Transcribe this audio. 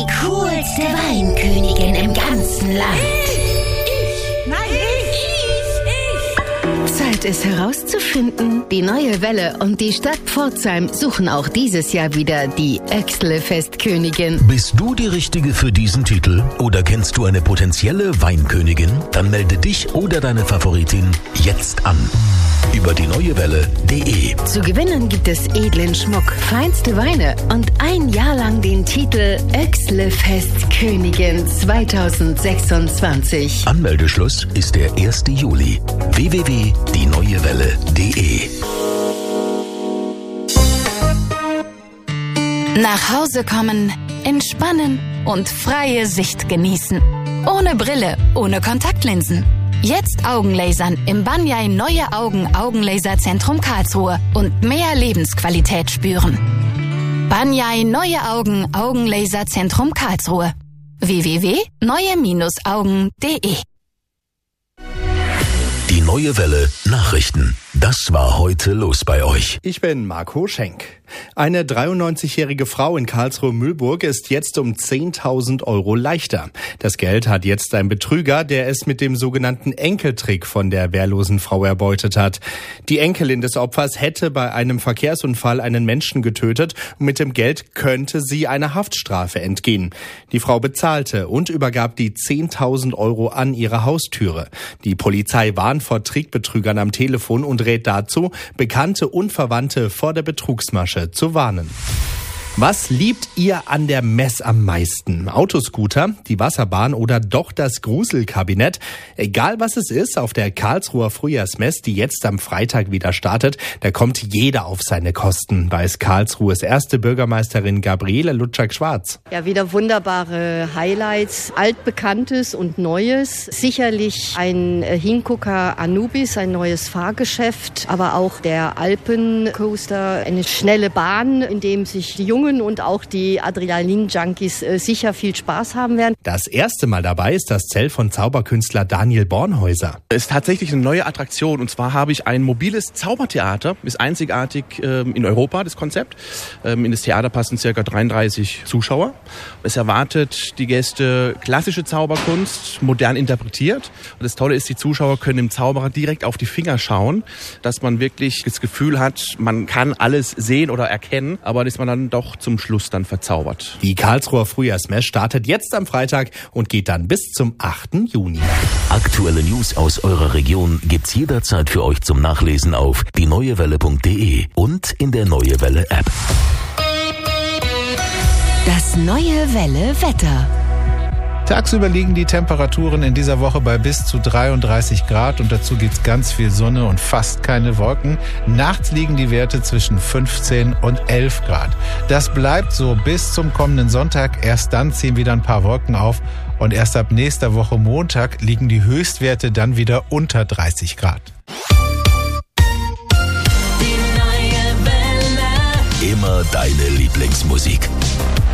die coolste Weinkönigin im ganzen Land. Zeit es herauszufinden. Die Neue Welle und die Stadt Pforzheim suchen auch dieses Jahr wieder die Öxle-Festkönigin. Bist du die Richtige für diesen Titel oder kennst du eine potenzielle Weinkönigin? Dann melde dich oder deine Favoritin jetzt an. Über die neuewelle.de. Zu gewinnen gibt es edlen Schmuck, feinste Weine und ein Jahr lang den Titel Öxle-Festkönigin 2026. Anmeldeschluss ist der 1. Juli. www.dieneuewelle.de. Nach Hause kommen, entspannen und freie Sicht genießen. Ohne Brille, ohne Kontaktlinsen. Jetzt Augenlasern im Banyai Neue Augen Augenlaserzentrum Karlsruhe und mehr Lebensqualität spüren. Banyai Neue Augen Augenlaserzentrum Karlsruhe. www.neue-augen.de. Die Neue Welle Nachrichten. Das war heute los bei euch. Ich bin Marco Schenk. Eine 93-jährige Frau in Karlsruhe-Mühlburg ist jetzt um 10.000 Euro leichter. Das Geld hat jetzt ein Betrüger, der es mit dem sogenannten Enkeltrick von der wehrlosen Frau erbeutet hat. Die Enkelin des Opfers hätte bei einem Verkehrsunfall einen Menschen getötet und mit dem Geld könnte sie einer Haftstrafe entgehen. Die Frau bezahlte und übergab die 10.000 Euro an ihre Haustüre. Die Polizei warnt vor Trickbetrügern am Telefon und rät dazu, Bekannte und Verwandte vor der Betrugsmasche zu warnen. Was liebt ihr an der Mess am meisten? Autoscooter, die Wasserbahn oder doch das Gruselkabinett? Egal was es ist, auf der Karlsruher Frühjahrsmess, die jetzt am Freitag wieder startet, da kommt jeder auf seine Kosten, weiß Karlsruhes erste Bürgermeisterin Gabriele Lutschak-Schwarz. Ja, wieder wunderbare Highlights, Altbekanntes und Neues. Sicherlich ein Hingucker Anubis, ein neues Fahrgeschäft, aber auch der Alpencoaster, eine schnelle Bahn, in dem sich die Jungen und auch die Adrenalin-Junkies sicher viel Spaß haben werden. Das erste Mal dabei ist das Zelt von Zauberkünstler Daniel Bornhäuser. Es ist tatsächlich eine neue Attraktion und zwar habe ich ein mobiles Zaubertheater, ist einzigartig in Europa, das Konzept. In das Theater passen ca. 33 Zuschauer. Es erwartet die Gäste klassische Zauberkunst, modern interpretiert. Und das Tolle ist, die Zuschauer können dem Zauberer direkt auf die Finger schauen, dass man wirklich das Gefühl hat, man kann alles sehen oder erkennen, aber dass man dann doch zum Schluss dann verzaubert. Die Karlsruher Frühjahrsmess startet jetzt am Freitag und geht dann bis zum 8. Juni. Aktuelle News aus eurer Region gibt's jederzeit für euch zum Nachlesen auf dieneuewelle.de und in der Neue Welle App. Das Neue Welle Wetter. Tagsüber liegen die Temperaturen in dieser Woche bei bis zu 33 Grad und dazu gibt's ganz viel Sonne und fast keine Wolken. Nachts liegen die Werte zwischen 15 und 11 Grad. Das bleibt so bis zum kommenden Sonntag. Erst dann ziehen wieder ein paar Wolken auf und erst ab nächster Woche Montag liegen die Höchstwerte dann wieder unter 30 Grad. Immer deine Lieblingsmusik.